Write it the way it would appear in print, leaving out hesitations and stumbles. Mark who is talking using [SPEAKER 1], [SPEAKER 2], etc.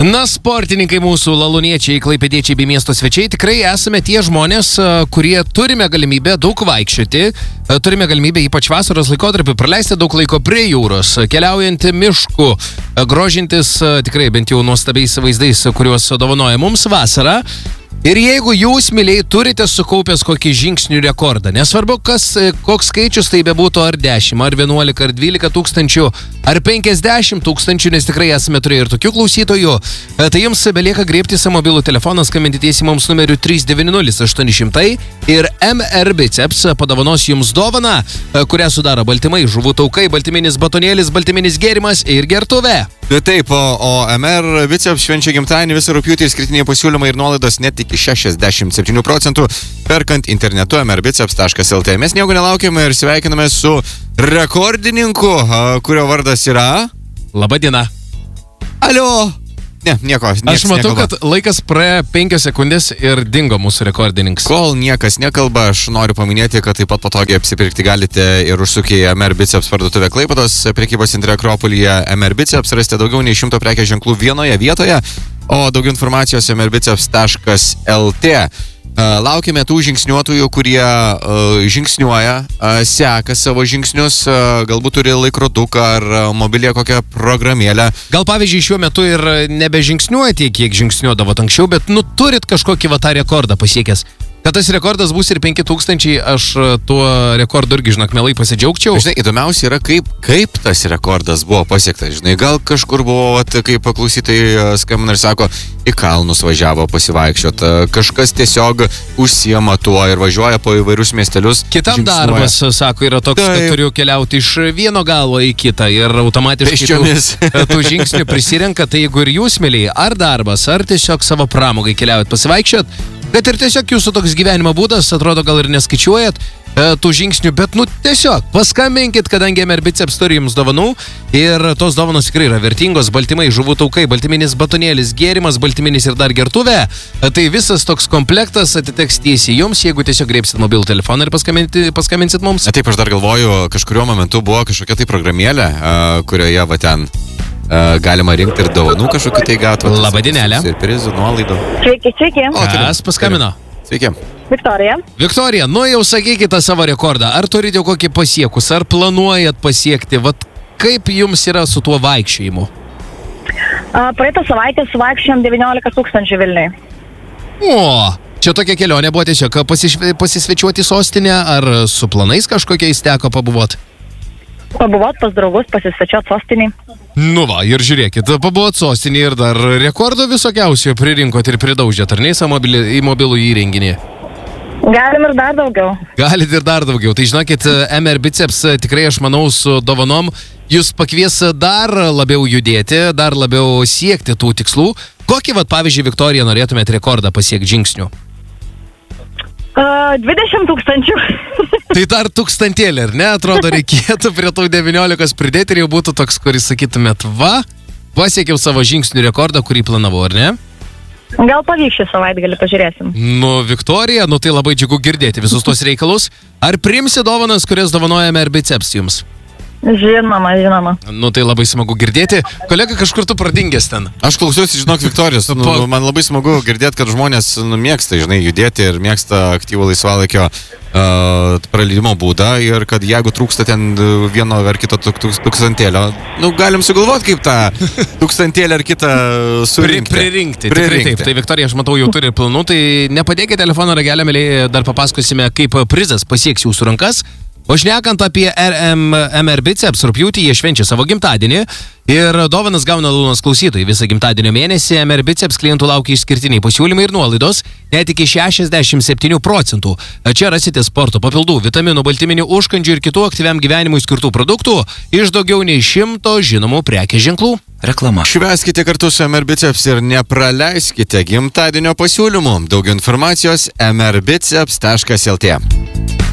[SPEAKER 1] Na, sportininkai mūsų, laluniečiai, klaipėdiečiai bei miesto svečiai, tikrai esame tie žmonės, kurie turime galimybę daug vaikščioti, turime galimybę ypač vasaros laikotarpį praleisti daug laiko prie jūros, keliaujant mišku, grožintis tikrai bent jau nuostabiais vaizdais, kuriuos dovanoja mums vasara. Ir jeigu jūs, myliai, turite sukaupęs kokį žingsnių rekordą, nesvarbu, koks skaičius tai bebūtų, ar 10, ar 11, ar 12 tūkstančių, ar 50 tūkstančių, nes tikrai esame turėję ir tokių klausytojų, tai jums belieka griebtis mobilų telefoną, skambinti tiesiai mums numeriu 390-800 ir MR Biceps padovanos jums dovaną, kurią sudaro baltymai, žuvų taukai, baltyminis batonėlis, baltyminis gėrimas ir gertuvė.
[SPEAKER 2] Taip, o MR Biceps švenčia gimtadienį visą rugpjūtį, išskirtiniai pasiūlymai ir nuolaidos net iki 67%, perkant internetu mrbiceps.lt. Mes nieko nelaukiame ir sveikiname su rekordininku, kurio vardas yra...
[SPEAKER 1] Labadiena.
[SPEAKER 2] Alio! Ne, nieko.
[SPEAKER 1] Aš matau, kad laikas praėjo 5 sekundės ir dingo mūsų rekordininkas.
[SPEAKER 2] Kol niekas nekalba, aš noriu paminėti, kad taip pat patogiai apsipirkti galite ir užsukę į MR Biceps parduotuvę Klaipėdos prekybos centre Akropolyje. MR Biceps rasite daugiau nei 100 prekės ženklų vienoje vietoje, o daugiau informacijos mrbiceps.lt. Laukime tų žingsniuotojų, kurie žingsniuoja, seka savo žingsnius, galbūt turi laikroduką ar mobilę kokią programėlę.
[SPEAKER 1] Gal pavyzdžiui šiuo metu ir nebežingsniuojate, kiek žingsniuodavot anksčiau, bet turit kažkokį tą rekordą pasiekęs. Kad tas rekordas bus ir 5000, aš tuo rekordu irgi, žinok, mielai pasidžiaugčiau.
[SPEAKER 2] Žinai, įdomiausia yra, kaip tas rekordas buvo pasiektas. Žinai, gal kažkur buvo, kaip paklausytojai skambina ir sako, į kalnus važiavo pasivaikščiot. Kažkas tiesiog užsiema tuo ir važiuoja po įvairius miestelius.
[SPEAKER 1] Kitam
[SPEAKER 2] žingsniuoja.
[SPEAKER 1] Darbas, sako, yra toks, kad turiu keliauti iš vieno galo į kitą ir automatiškai tų žingsnių prisirenka. Tai jeigu ir jūs, myliai, ar darbas, ar tiesiog savo pramogai keliaujat pasivaikščiot, kad ir tiesiog jūsų toks gyvenimo būdas, atrodo, gal ir neskaičiuojat tų žingsnių, bet tiesiog paskambinkit, kadangi MR Biceps turi jums dovanų ir tos dovanos tikrai yra vertingos, baltymai, žuvų taukai, baltyminis batonėlis, gėrimas, baltyminis ir dar gertuvė, tai visas toks komplektas atiteks tiesiai jums, jeigu tiesiog greipsit mobilų telefoną ir paskambinsit mums.
[SPEAKER 2] Taip, aš dar galvoju, kažkuriuo momentu buvo kažkokia tai programėlė, kurioje va ten galima rinkti ir dovanų kažkokiu tai gauti.
[SPEAKER 1] Labadienelė.
[SPEAKER 2] Ir prizų, nuolaidų.
[SPEAKER 3] Sveiki.
[SPEAKER 1] Kas paskambino?
[SPEAKER 2] Sveiki.
[SPEAKER 3] Viktorija,
[SPEAKER 1] Jau sakykite savo rekordą. Ar turite kokį pasiekus, ar planuojat pasiekti? Vat kaip jums yra su tuo vaikščiojimu?
[SPEAKER 3] praeitą savaitę suvaikščiojom 19 tūkstančių Vilniui.
[SPEAKER 1] O, čia tokia kelionė buvo tiesiog pasisvečiuoti sostinę, ar su planais kažkokiais teko pabuvot?
[SPEAKER 3] Pabuvot pas draugus, pasisvečiuot sostinį.
[SPEAKER 1] Nu va, ir žiūrėkit, pabuvot sostinį ir dar rekordų visokiausių pririnkot ir pridaužėt, ar ne, į mobilų įrenginį?
[SPEAKER 3] Galim ir dar daugiau.
[SPEAKER 1] Galit ir dar daugiau. Tai žinokit, MR Biceps tikrai, aš manau, su dovanom jūs pakvies dar labiau judėti, dar labiau siekti tų tikslų. Kokį, pavyzdžiui, Viktorija, norėtumėt rekordą pasiekti žingsnių?
[SPEAKER 3] 20 tūkstančių.
[SPEAKER 1] Tai dar 1000, ar ne? Atrodo, reikėtų prie tų 19 pridėti ir jau būtų toks, kuris sakytumėt, pasiekiau savo žingsnių rekordą, kurį planavau, ar ne?
[SPEAKER 3] Gal pavyks šį savaitgalį, pažiūrėsim.
[SPEAKER 1] Viktorija, tai labai džiugu girdėti visus tos reikalus. Ar priimsi dovanas, kurias dovanoja MR Biceps jums?
[SPEAKER 3] Žinoma.
[SPEAKER 1] Tai labai smagu girdėti. Kolega, kažkur tu pradingęs ten.
[SPEAKER 2] Aš klausiausi, žinok, Viktorijos. Man labai smagu girdėti, kad žmonės mėgsta, judėti ir mėgsta aktyvų laisvalaikio praleidimo būdą ir kad jeigu trūksta ten vieno ar kito tūkstantėlio, galim sugalvoti, kaip tą tūkstantėlį ar kitą surinkti.
[SPEAKER 1] Pririnkti. Taip. Tai Viktorija, aš matau, jau turi planų, tai nepadėkite telefono ragelio, mėlyje, dar papasakosime, kaip prizas pasieks jūsų rankas. O šnekant apie MR Biceps, rugpjūtį jie švenčia savo gimtadienį ir dovanas gauna Lunos klausytojai. Visą gimtadienio mėnesį MR Biceps klientų laukia išskirtiniai pasiūlymai ir nuolaidos net iki 67%. Čia rasite sporto papildų, vitaminų, baltyminių, užkandžių ir kitų aktyviam gyvenimui skirtų produktų iš daugiau nei 100 žinomų prekės ženklų. Reklama.
[SPEAKER 2] Švęskite kartu su MR Biceps ir nepraleiskite gimtadienio pasiūlymų. Daugiau informacijos mrbiceps.lt.